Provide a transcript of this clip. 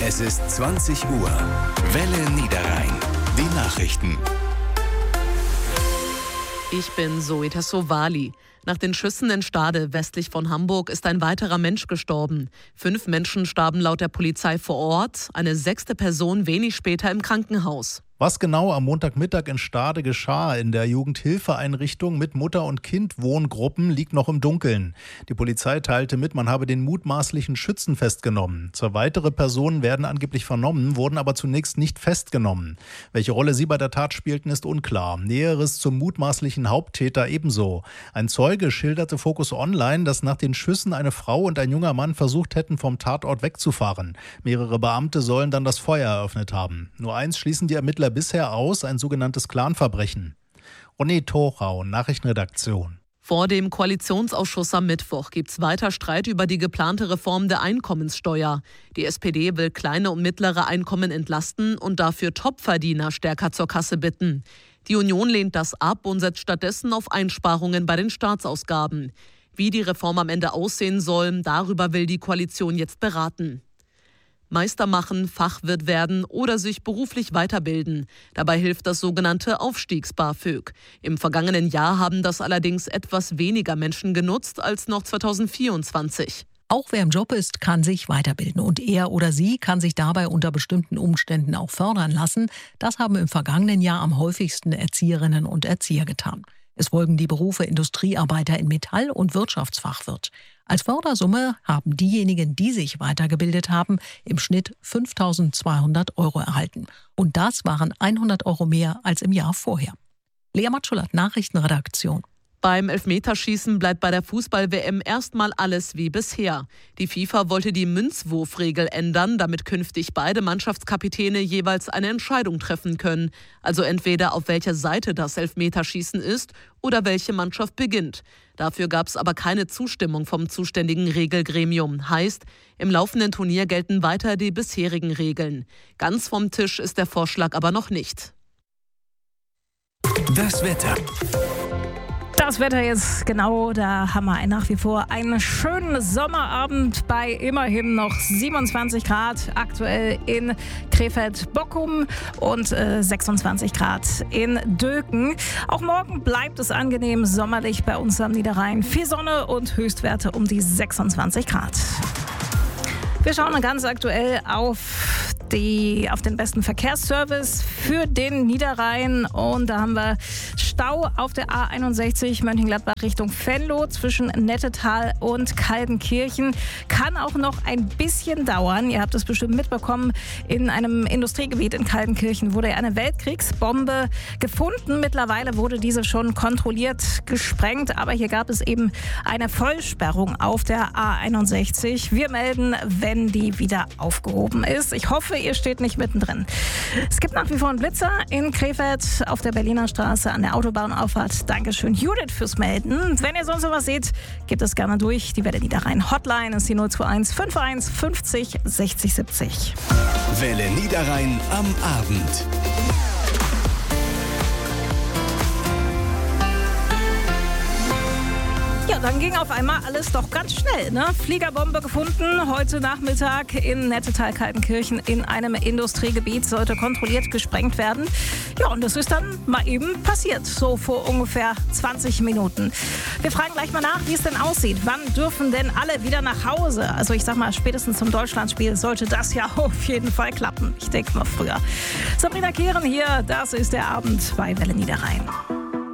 Es ist 20 Uhr. Welle Niederrhein. Die Nachrichten. Ich bin Zoe Tassovali. Nach den Schüssen in Stade westlich von Hamburg ist ein weiterer Mensch gestorben. 5 Menschen starben laut der Polizei vor Ort, eine 6. Person wenig später im Krankenhaus. Was genau am Montagmittag in Stade geschah in der Jugendhilfeeinrichtung mit Mutter- und Kind-Wohngruppen, liegt noch im Dunkeln. Die Polizei teilte mit, man habe den mutmaßlichen Schützen festgenommen. 2 weitere Personen werden angeblich vernommen, wurden aber zunächst nicht festgenommen. Welche Rolle sie bei der Tat spielten, ist unklar. Näheres zum mutmaßlichen Haupttäter ebenso. Ein Zeuge schilderte Focus Online, dass nach den Schüssen eine Frau und ein junger Mann versucht hätten, vom Tatort wegzufahren. Mehrere Beamte sollen dann das Feuer eröffnet haben. Nur eins schließen die Ermittler bisher aus, ein sogenanntes Clanverbrechen. René Thorau, Nachrichtenredaktion. Vor dem Koalitionsausschuss am Mittwoch gibt es weiter Streit über die geplante Reform der Einkommenssteuer. Die SPD will kleine und mittlere Einkommen entlasten und dafür Topverdiener stärker zur Kasse bitten. Die Union lehnt das ab und setzt stattdessen auf Einsparungen bei den Staatsausgaben. Wie die Reform am Ende aussehen soll, darüber will die Koalition jetzt beraten. Meister machen, Fachwirt werden oder sich beruflich weiterbilden. Dabei hilft das sogenannte Aufstiegs-BAföG. Im vergangenen Jahr haben das allerdings etwas weniger Menschen genutzt als noch 2024. Auch wer im Job ist, kann sich weiterbilden und er oder sie kann sich dabei unter bestimmten Umständen auch fördern lassen. Das haben im vergangenen Jahr am häufigsten Erzieherinnen und Erzieher getan. Es folgen die Berufe Industriearbeiter in Metall- und Wirtschaftsfachwirt. Als Fördersumme haben diejenigen, die sich weitergebildet haben, im Schnitt 5.200 € erhalten. Und das waren 100 € mehr als im Jahr vorher. Lea Matschulat, Nachrichtenredaktion. Beim Elfmeterschießen bleibt bei der Fußball-WM erstmal alles wie bisher. Die FIFA wollte die Münzwurfregel ändern, damit künftig beide Mannschaftskapitäne jeweils eine Entscheidung treffen können. Also entweder auf welcher Seite das Elfmeterschießen ist oder welche Mannschaft beginnt. Dafür gab es aber keine Zustimmung vom zuständigen Regelgremium. Heißt, im laufenden Turnier gelten weiter die bisherigen Regeln. Ganz vom Tisch ist der Vorschlag aber noch nicht. Das Wetter. Das Wetter jetzt, genau, da haben wir nach wie vor einen schönen Sommerabend bei immerhin noch 27 Grad, aktuell in Krefeld-Bockum und 26 Grad in Döken. Auch morgen bleibt es angenehm sommerlich bei uns am Niederrhein. Viel Sonne und Höchstwerte um die 26 Grad. Wir schauen ganz aktuell auf den besten Verkehrsservice für den Niederrhein. Und da haben wir Stau auf der A61 Mönchengladbach Richtung Venlo zwischen Nettetal und Kaldenkirchen. Kann auch noch ein bisschen dauern. Ihr habt es bestimmt mitbekommen, in einem Industriegebiet in Kaldenkirchen wurde eine Weltkriegsbombe gefunden. Mittlerweile wurde diese schon kontrolliert gesprengt. Aber hier gab es eben eine Vollsperrung auf der A61. Wir melden, wenn die wieder aufgehoben ist. Ich hoffe, ihr steht nicht mittendrin. Es gibt nach wie vor einen Blitzer in Krefeld auf der Berliner Straße an der Autobahnauffahrt. Dankeschön, Judith, fürs Melden. Wenn ihr sonst noch was seht, gebt es gerne durch. Die Welle Niederrhein Hotline ist die 021 51 50 60 70. Welle Niederrhein am Abend. Ja, dann ging auf einmal alles doch ganz schnell, ne? Fliegerbombe gefunden, heute Nachmittag in Nettetal-Kaltenkirchen in einem Industriegebiet, sollte kontrolliert gesprengt werden. Ja, und das ist dann mal eben passiert, so vor ungefähr 20 Minuten. Wir fragen gleich mal nach, wie es denn aussieht. Wann dürfen denn alle wieder nach Hause? Also ich sag mal, spätestens zum Deutschlandspiel sollte das ja auf jeden Fall klappen. Ich denke mal früher. Sabrina Kehren hier, das ist der Abend bei Welle Niederrhein.